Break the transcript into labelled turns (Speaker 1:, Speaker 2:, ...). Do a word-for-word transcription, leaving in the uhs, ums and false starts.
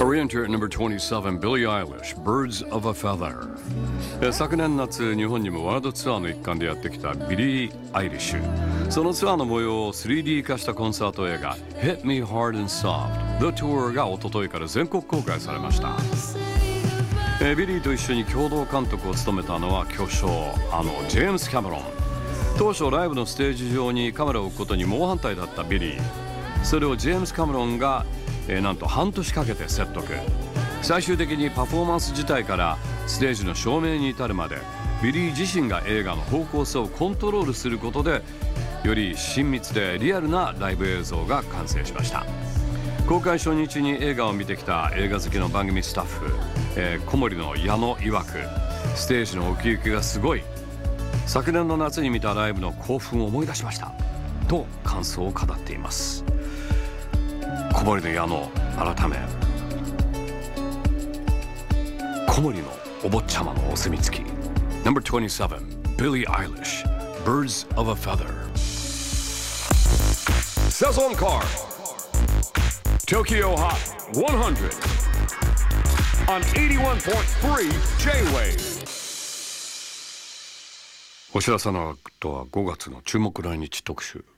Speaker 1: Orienter at number twenty-seven, Billie Eilish, Birds of a Feather。え昨年夏、日本にもワールドツアーの一環でやってきたビリー・アイリッシュ。そのツアーの模様を スリーディー 化したコンサート映画 Hit Me Hard and Soft The Tour が一昨日から全国公開されました。えビリーと一緒に共同監督を務めたのは巨匠あのジェームス・キャメロン。当初ライブのステージ上にカメラを置くことに猛反対だったビリー。それをジェームス・キャメロンがえー、なんと半年かけて説得。最終的にパフォーマンス自体からステージの照明に至るまでビリー自身が映画の方向性をコントロールすることでより親密でリアルなライブ映像が完成しました。公開初日に映画を見てきた映画好きの番組スタッフ、えー、小森の矢野曰くステージの奥行きがすごい、昨年の夏に見たライブの興奮を思い出しましたと感想を語っています。小森の矢野改め小森のお坊ちゃまのお墨付き Number twenty-seven Billie Eilish Birds of a Feather Saison Car Tokyo Hot one hundred on eighty-one point three J-Wave。 お知らせの後はごがつの注目来日特集。